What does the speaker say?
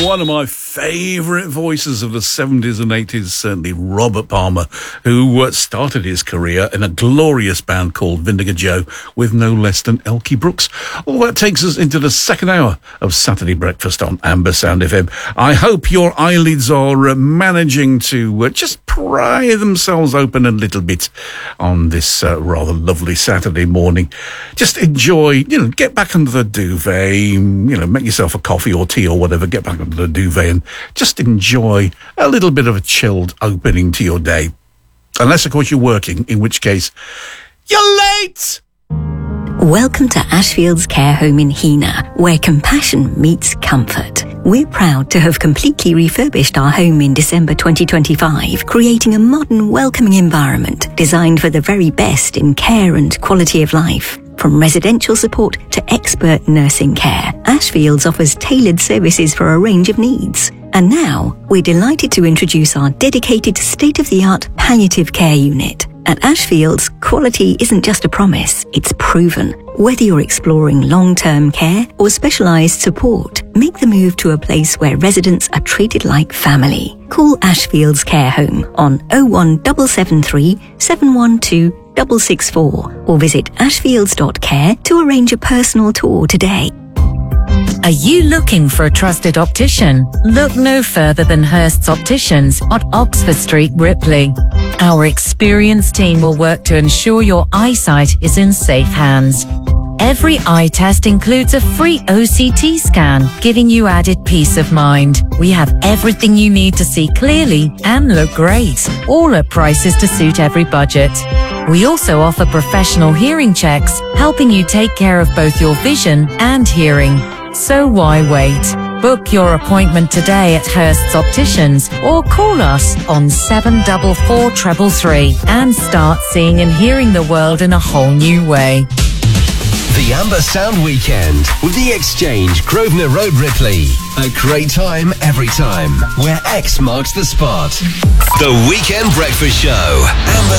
One of my favourite voices of the 70s and 80s, certainly Robert Palmer, who started his career in a glorious band called Vinegar Joe with no less than Elkie Brooks. All that takes us into the second hour of Saturday Breakfast on Amber Sound FM. I hope your eyelids are managing to just pry themselves open a little bit on this rather lovely Saturday morning. Just enjoy, get back under the duvet, make yourself a coffee or tea or whatever, get back under the duvet and just enjoy a little bit of a chilled opening to your day. Unless, of course, you're working, in which case, you're late! Welcome to Ashfield's Care Home in Heanor, where compassion meets comfort. We're proud to have completely refurbished our home in December 2025, creating a modern, welcoming environment designed for the very best in care and quality of life. From residential support to expert nursing care, Ashfields offers tailored services for a range of needs. And now, we're delighted to introduce our dedicated state-of-the-art palliative care unit. At Ashfields, quality isn't just a promise, it's proven. Whether you're exploring long-term care or specialised support, make the move to a place where residents are treated like family. Call Ashfields Care Home on 01773 712 664 or visit ashfields.care to arrange a personal tour today. Are you looking for a trusted optician? Look no further than Hurst's Opticians on Oxford Street, Ripley. Our experienced team will work to ensure your eyesight is in safe hands. Every eye test includes a free OCT scan, giving you added peace of mind. We have everything you need to see clearly and look great, all at prices to suit every budget. We also offer professional hearing checks, helping you take care of both your vision and hearing. So why wait? Book your appointment today at Hurst's Opticians or call us on 744 333 and start seeing and hearing the world in a whole new way. The Amber Sound Weekend with The Exchange, Grosvenor Road, Ripley. A great time every time, where X marks the spot. The Weekend Breakfast Show. Amber